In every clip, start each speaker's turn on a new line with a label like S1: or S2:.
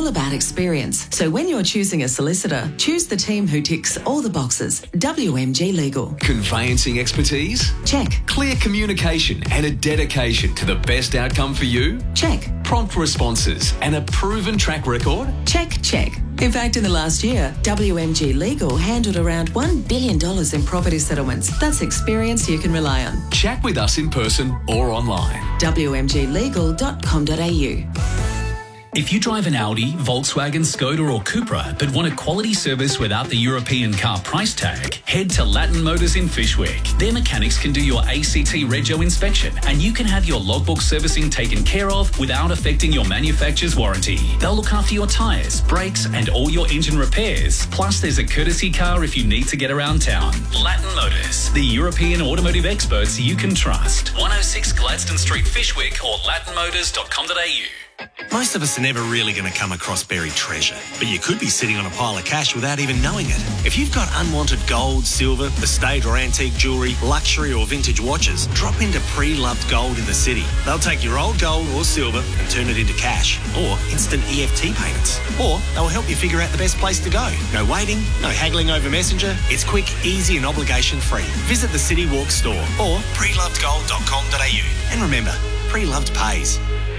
S1: all about experience. So when you're choosing a solicitor, choose the team who ticks all the boxes. WMG Legal.
S2: Conveyancing expertise?
S1: Check.
S2: Clear communication and a dedication to the best outcome for you?
S1: Check.
S2: Prompt responses and a proven track record?
S1: Check, check. In fact, in the last year, WMG Legal handled around $1 billion in property settlements. That's experience you can rely on.
S2: Chat with us in person or online.
S1: wmglegal.com.au.
S3: If you drive an Audi, Volkswagen, Skoda or Cupra but want a quality service without the European car price tag, head to Latin Motors in Fyshwick. Their mechanics can do your ACT Rego inspection and you can have your logbook servicing taken care of without affecting your manufacturer's warranty. They'll look after your tyres, brakes and all your engine repairs. Plus there's a courtesy car if you need to get around town. Latin Motors, the European automotive experts you can trust. 106 Gladstone Street, Fyshwick or latinmotors.com.au.
S4: Most of us are never really going to come across buried treasure, but you could be sitting on a pile of cash without even knowing it. If you've got unwanted gold, silver, estate or antique jewellery, luxury or vintage watches, drop into Pre-Loved Gold in the city. They'll take your old gold or silver and turn it into cash or instant EFT payments. Or they'll help you figure out the best place to go. No waiting, no haggling over Messenger. It's quick, easy and obligation free. Visit the City Walk store or prelovedgold.com.au. And remember, Pre-Loved pays.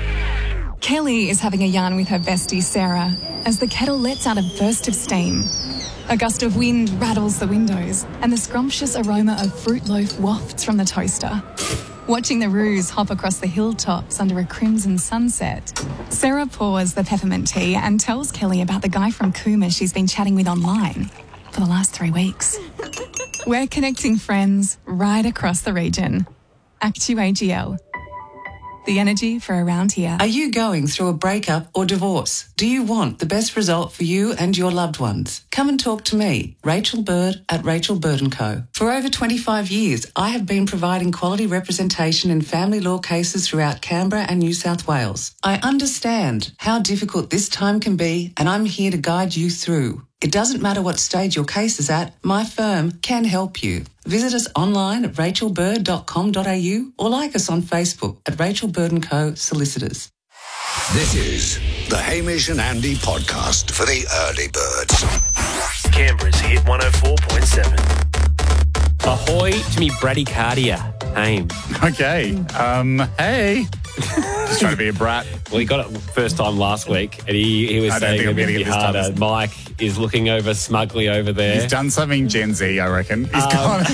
S5: Kelly is having a yarn with her bestie Sarah as the kettle lets out a burst of steam. A gust of wind rattles the windows and the scrumptious aroma of fruit loaf wafts from the toaster. Watching the roos hop across the hilltops under a crimson sunset, Sarah pours the peppermint tea and tells Kelly about the guy from Cooma she's been chatting with online for the last 3 weeks. We're connecting friends right across the region. Actu-AGL. The energy for around here.
S1: Are you going through a breakup or divorce? Do you want the best result for you and your loved ones? Come and talk to me, Rachel Bird at Rachel Bird & Co. For over 25 years, I have been providing quality representation in family law cases throughout Canberra and New South Wales. I understand how difficult this time can be, and I'm here to guide you through. It doesn't matter what stage your case is at, my firm can help you. Visit us online at rachelbird.com.au or like us on Facebook at Rachel Bird & Co. Solicitors.
S6: This is the Hamish and Andy podcast for the early birds.
S7: Canberra's hit 104.7.
S8: Ahoy to me bradycardia. Aim.
S9: Okay. Hey. Just trying to be a brat.
S8: Well, he got it first time last week, and he was saying
S9: think I'm
S8: it
S9: getting
S8: would
S9: it
S8: be
S9: this time.
S8: harder. Mike is looking over smugly over there.
S9: He's done something Gen Z, I reckon. He's gone.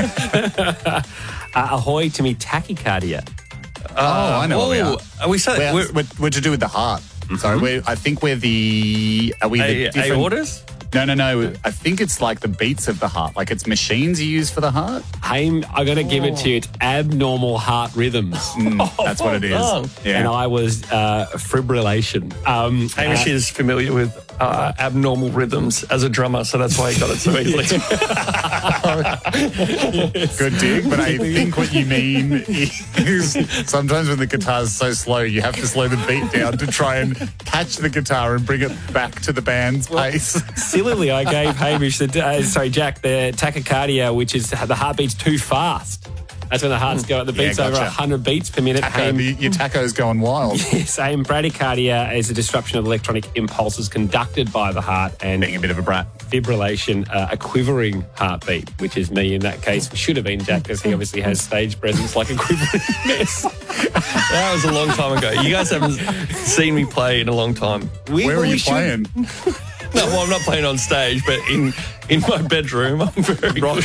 S8: Ahoy to me tachycardia.
S9: I know what we are.
S7: Are we saying
S9: We're to do with the heart. Sorry, I think we're the... Are we the different...
S7: aortas?
S9: No. I think it's like the beats of the heart. Like it's machines you use for the heart.
S8: I'm going to give it to you. It's abnormal heart rhythms.
S9: That's what it is. Yeah.
S8: And I was fibrillation.
S7: Hamish is familiar with abnormal rhythms as a drummer, so that's why he got it so easily.
S9: Good dig, but I think what you mean is sometimes when the guitar's so slow, you have to slow the beat down to try and catch the guitar and bring it back to the band's pace.
S8: Similarly, I gave Hamish, Jack, the tachycardia, which is the heartbeat's too fast. That's when the heart's go. The beat's over 100 beats per minute.
S9: Your taco's going wild.
S8: Yes, bradycardia is a disruption of electronic impulses conducted by the heart and
S9: being a bit of a brat.
S8: Fibrillation, a quivering heartbeat, which is me in that case. Should have been Jack because he obviously has stage presence like a quivering mess.
S7: That was a long time ago. You guys haven't seen me play in a long time.
S9: Where are you playing?
S7: No, well, I'm not playing on stage, but in my bedroom, I'm very good.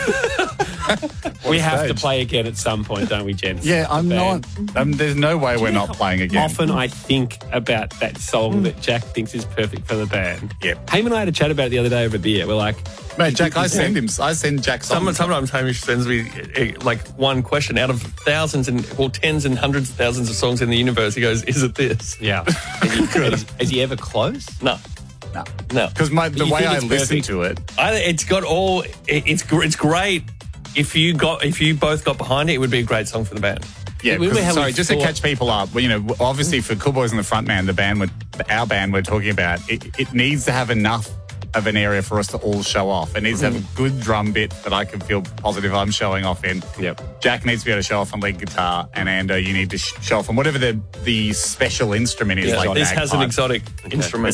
S8: We have to play again at some point, don't we, Jen?
S9: Yeah, I'm not. There's no way we're not playing again.
S8: Often I think about that song that Jack thinks is perfect for the band.
S9: Yep.
S8: Haim and I had a chat about it the other day over beer. We're like...
S9: Mate, Jack, I send Jack songs.
S7: Sometimes Hamish sends me like one question out of thousands tens and hundreds of thousands of songs in the universe. He goes, "Is it this?"
S8: Yeah. Is he ever close?
S7: No.
S9: Because the way I listen to it,
S7: it's great. If you both got behind it, it would be a great song for the band.
S9: Yeah, just to catch people up, obviously for Cool Boys and the Frontman, our band we're talking about, it needs to have enough of an area for us to all show off. It needs to have a good drum bit that I can feel positive I'm showing off in.
S8: Yep.
S9: Jack needs to be able to show off on lead guitar, and Ando, you need to show off on whatever the special instrument is.
S7: Like this has an exotic instrument.